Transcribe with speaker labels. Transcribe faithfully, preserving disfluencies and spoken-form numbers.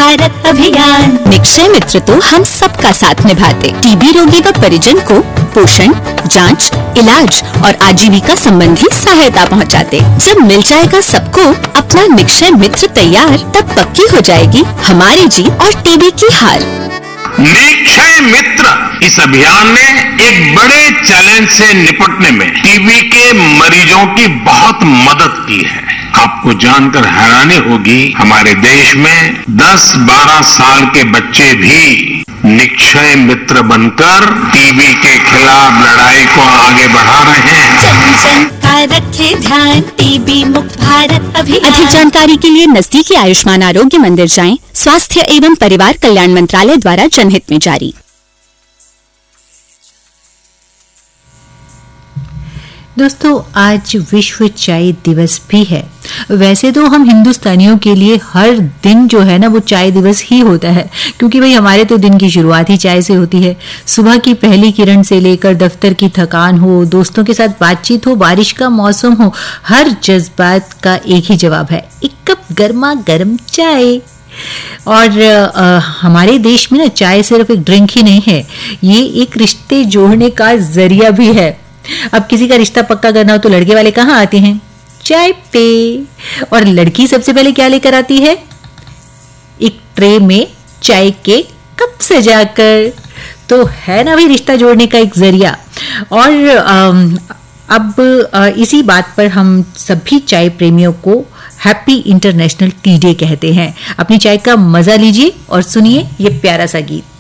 Speaker 1: भारत अभियान।
Speaker 2: निक्षय मित्र तो हम सबका साथ निभाते, टीबी रोगी व परिजन को पोषण, जांच, इलाज और आजीविका संबंधी सहायता पहुंचाते। जब मिल जाएगा सबको अपना निक्षय मित्र तैयार, तब पक्की हो जाएगी हमारी जीत और टीबी की हार।
Speaker 3: निक्षय मित्र इस अभियान ने एक बड़े चैलेंज से निपटने में टीबी के मरीजों की बहुत मदद की है। आपको जानकर हैरानी होगी, हमारे देश में दस बारह साल के बच्चे भी निक्षय मित्र बनकर टीबी के खिलाफ लड़ाई को आगे बढ़ा रहे हैं।
Speaker 1: जन जन का रखे ध्यान, टीबी मुक्त भारत अभियान।
Speaker 2: अधिक जानकारी के लिए नजदीकी आयुष्मान आरोग्य मंदिर जाएं। स्वास्थ्य एवं परिवार कल्याण मंत्रालय द्वारा जनहित में जारी।
Speaker 4: दोस्तों, आज विश्व चाय दिवस भी है। वैसे तो हम हिंदुस्तानियों के लिए हर दिन जो है ना वो चाय दिवस ही होता है, क्योंकि भाई हमारे तो दिन की शुरुआत ही चाय से होती है। सुबह की पहली किरण से लेकर दफ्तर की थकान हो, दोस्तों के साथ बातचीत हो, बारिश का मौसम हो, हर जज्बात का एक ही जवाब है, एक कप गर्मा गर्म चाय। और आ, हमारे देश में ना चाय सिर्फ एक ड्रिंक ही नहीं है, ये एक रिश्ते जोड़ने का जरिया भी है। अब किसी का रिश्ता पक्का करना हो तो लड़के वाले कहाँ आते हैं? चाय पे। और लड़की सबसे पहले क्या लेकर आती है? एक ट्रे में चाय के कप सजाकर। तो है ना भाई रिश्ता जोड़ने का एक जरिया। और अब इसी बात पर हम सभी चाय प्रेमियों को हैप्पी इंटरनेशनल टी डे कहते हैं। अपनी चाय का मजा लीजिए और सुनिए ये प्यारा सा गीत।